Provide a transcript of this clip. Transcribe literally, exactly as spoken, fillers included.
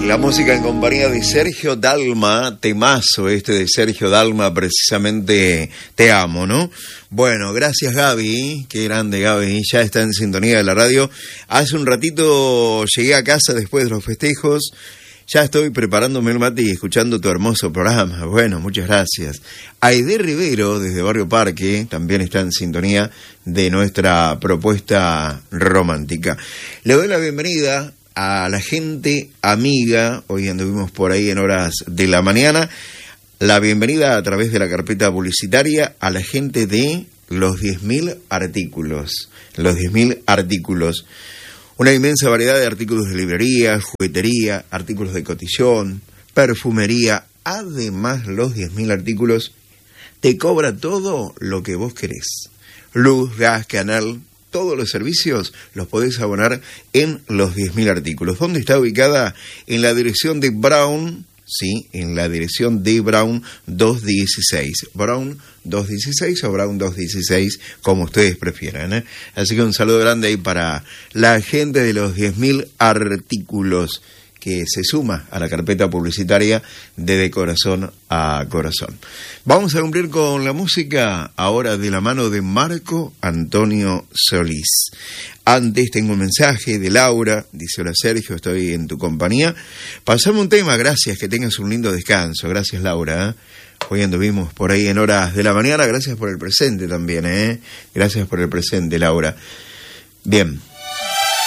La música en compañía de Sergio Dalma, temazo este de Sergio Dalma, precisamente Te Amo, ¿no? Bueno, gracias Gaby, qué grande Gaby, ya está en sintonía de la radio. Hace un ratito llegué a casa después de los festejos, ya estoy preparándome el mate y escuchando tu hermoso programa. Bueno, muchas gracias. Aide Rivero, desde Barrio Parque, también está en sintonía de nuestra propuesta romántica. Le doy la bienvenida a la gente amiga, hoy anduvimos por ahí en horas de la mañana, la bienvenida a través de la carpeta publicitaria a la gente de los diez mil artículos, los diez mil artículos, una inmensa variedad de artículos de librería, juguetería, artículos de cotillón, perfumería, además los diez mil artículos te cobra todo lo que vos querés, luz, gas, canal. Todos los servicios los podés abonar en los diez mil artículos. ¿Dónde está ubicada? En la dirección de Brown, sí, en la dirección de Brown doscientos dieciséis. Brown doscientos dieciséis o Brown doscientos dieciséis, como ustedes prefieran, ¿eh? Así que un saludo grande ahí para la gente de los diez mil artículos que se suma a la carpeta publicitaria de De Corazón a Corazón. Vamos a cumplir con la música ahora de la mano de Marco Antonio Solís. Antes tengo un mensaje de Laura, dice: hola Sergio, estoy en tu compañía. Pasame un tema, gracias, que tengas un lindo descanso. Gracias Laura, ¿eh? Hoy anduvimos por ahí en horas de la mañana, gracias por el presente también, ¿eh? Gracias por el presente Laura. Bien.